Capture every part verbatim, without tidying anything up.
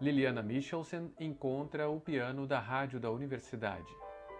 Liliana Michelsen encontra o piano da rádio da universidade.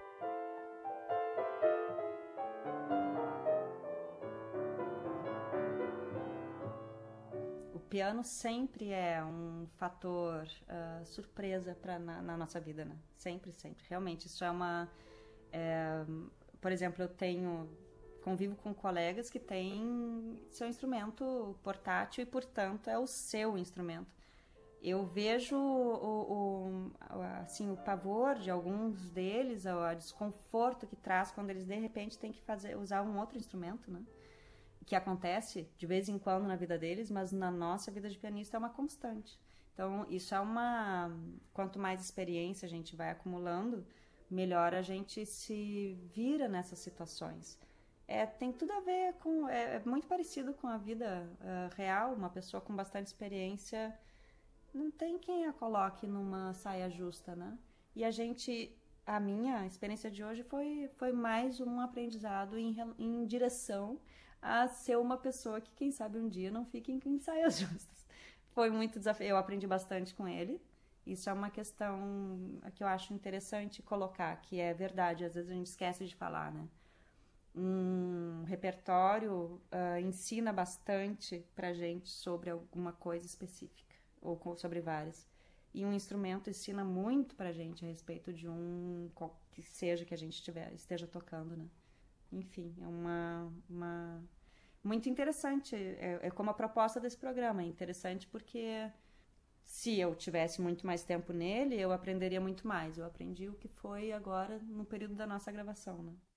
O piano sempre é um fator uh, surpresa pra, na, na nossa vida, né? Sempre, sempre. Realmente, isso é uma... É, por exemplo, eu tenho... Convivo com colegas que têm seu instrumento portátil e, portanto, é o seu instrumento. Eu vejo o, o, assim, o pavor de alguns deles, o desconforto que traz quando eles, de repente, têm que fazer, usar um outro instrumento, né? Que acontece de vez em quando na vida deles, mas na nossa vida de pianista é uma constante. Então, isso é uma... Quanto mais experiência a gente vai acumulando, melhor a gente se vira nessas situações. É, tem tudo a ver com... É, é muito parecido com a vida uh, real. Uma pessoa com bastante experiência não tem quem a coloque numa saia justa, né? E a gente... A minha experiência de hoje foi, foi mais um aprendizado em, em direção a ser uma pessoa que, quem sabe, um dia não fique em saias justas. Foi muito desafio. Eu aprendi bastante com ele. Isso é uma questão que eu acho interessante colocar, que é verdade, às vezes a gente esquece de falar, né? Um repertório uh, ensina bastante pra gente sobre alguma coisa específica, ou sobre várias. E um instrumento ensina muito pra gente a respeito de um qual que seja que a gente estiver, esteja tocando, né? Enfim, é uma, uma... muito interessante. É, é como a proposta desse programa. É interessante porque se eu tivesse muito mais tempo nele, eu aprenderia muito mais. Eu aprendi o que foi agora no período da nossa gravação, né?